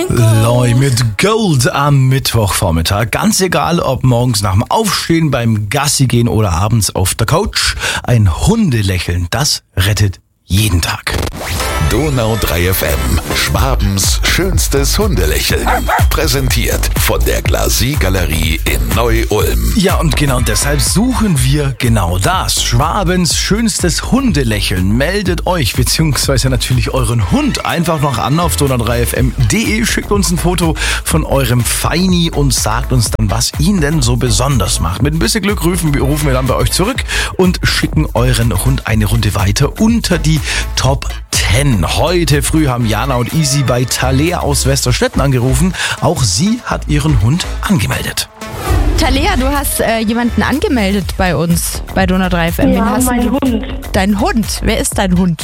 Loi mit Gold am Mittwochvormittag. Ganz egal, ob morgens nach dem Aufstehen, beim Gassi gehen oder abends auf der Couch. Ein Hundelächeln, das rettet jeden Tag. Donau 3 FM, Schwabens schönstes Hundelächeln. Präsentiert von der Glacis-Galerie in Neu-Ulm. Ja, und genau deshalb suchen wir genau das. Schwabens schönstes Hundelächeln. Meldet euch, beziehungsweise natürlich euren Hund einfach noch an auf donau3fm.de. Schickt uns ein Foto von eurem Feini und sagt uns dann, was ihn denn so besonders macht. Mit ein bisschen Glück rufen wir dann bei euch zurück und schicken euren Hund eine Runde weiter unter die Top 10. Heute früh haben Jana und Easy bei Thalea aus Westerstetten angerufen. Auch sie hat ihren Hund angemeldet. Thalea, du hast jemanden angemeldet bei uns, bei Donau 3 FM. Ja, mein Hund. Dein Hund? Wer ist dein Hund?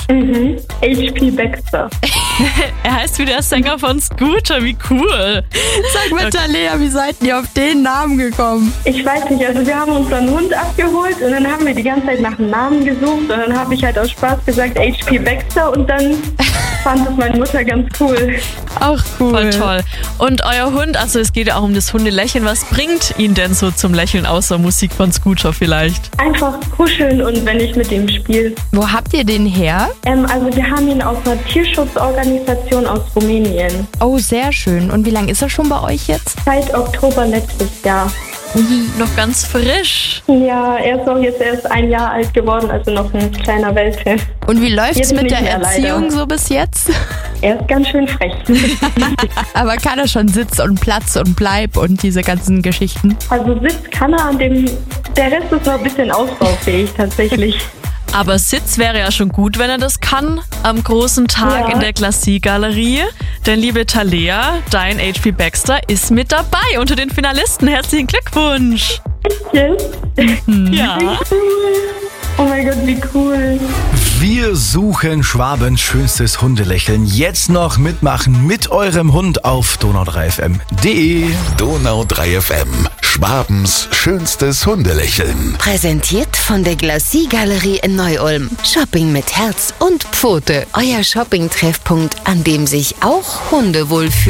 HP Baxter. Er heißt wie der Sänger von Scooter, wie cool. Sag mal, Thalea, wie seid ihr auf den Namen gekommen? Ich weiß nicht, also wir haben unseren Hund abgeholt und dann haben wir die ganze Zeit nach einem Namen gesucht und dann habe ich halt aus Spaß gesagt HP Baxter und dann fand es meine Mutter ganz cool. Auch cool. Voll toll. Und euer Hund, also es geht ja auch um das Hundelächeln, was bringt ihn denn so zum Lächeln, außer Musik von Scooter vielleicht? Einfach kuscheln und wenn ich mit ihm spiele. Wo habt ihr den her? Also wir haben ihn aus einer Tierschutzorganisation aus Rumänien. Oh, sehr schön. Und wie lange ist er schon bei euch jetzt? Seit Oktober letztes Jahr. Noch ganz frisch. Ja, er ist auch jetzt erst 1 Jahr alt geworden, also noch ein kleiner Welpe. Und wie läuft's Jetzt mit nicht der mehr, Erziehung leider. so bis jetzt? Er ist ganz schön frech. Aber kann er schon Sitz und Platz und Bleib und diese ganzen Geschichten? Also Sitz kann er der Rest ist noch ein bisschen ausbaufähig tatsächlich. Aber Sitz wäre ja schon gut, wenn er das kann, am großen Tag Ja. in der Glacis-Galerie. Denn liebe Thalea, dein HP Baxter ist mit dabei unter den Finalisten. Herzlichen Glückwunsch. Yes. Ja. Oh mein Gott, wie cool. Wir suchen Schwabens schönstes Hundelächeln. Jetzt noch mitmachen mit eurem Hund auf donau3fm.de. Donau 3 FM, Schwabens schönstes Hundelächeln. Präsentiert von der Glacis-Galerie in Neu-Ulm. Shopping mit Herz und Pfote. Euer Shopping-Treffpunkt, an dem sich auch Hunde wohlfühlen.